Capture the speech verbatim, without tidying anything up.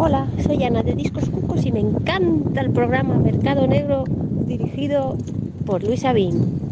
Hola, soy Ana de Discos Cucos y me encanta el programa Mercado Negro dirigido por Luis Abin.